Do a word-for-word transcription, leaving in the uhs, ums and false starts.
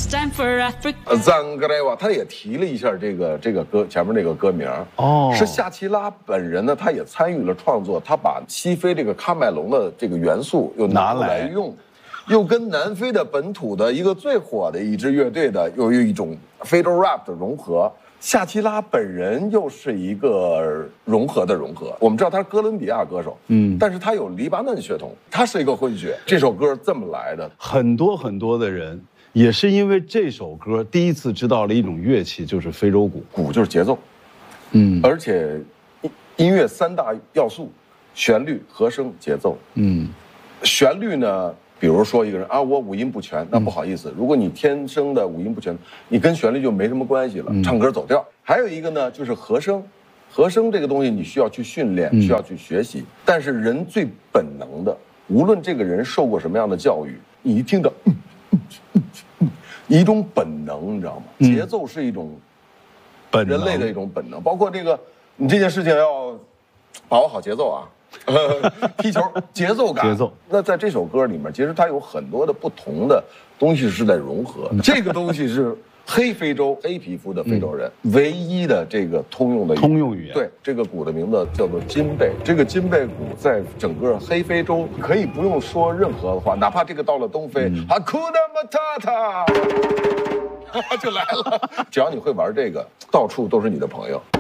赞格莱瓦，他也提了一下这个这个歌前面那个歌名哦， 是夏奇拉本人呢，他也参与了创作，他把西非这个喀麦隆的这个元素又拿过来用，又跟南非的本土的一个最火的一支乐队的又有一种非洲 rap 的融合。夏奇拉本人又是一个融合的融合，我们知道他是哥伦比亚歌手，嗯，但是他有黎巴嫩血统，他是一个混血。这首歌这么来的， 很多很多的人也是因为这首歌第一次知道了一种乐器，就是非洲鼓。 鼓就是节奏， 嗯， 而且音乐三大要素：旋律、和声、节奏。嗯，旋律呢？比如说一个人啊，我五音不全，那不好意思，如果你天生的五音不全，你跟旋律就没什么关系了，唱歌走调。还有一个呢，就是和声，和声这个东西你需要去训练，需要去学习。但是人最本能的，无论这个人受过什么样的教育，你一听到，嗯嗯嗯嗯，一种本能，你知道吗？节奏是一种本人类的一种本能，包括这个，你这件事情要把握好节奏啊。呃，踢球节奏感， 节奏。 那在这首歌里面，其实它有很多的不同的东西是在融合。这个东西是黑非洲、黑皮肤的非洲人唯一的这个通用的通用语言。 对，这个鼓的名字叫做金贝。这个金贝鼓在整个黑非洲可以不用说任何的话，哪怕这个到了东非，哈库纳马塔塔就来了。只要你会玩这个，到处都是你的朋友。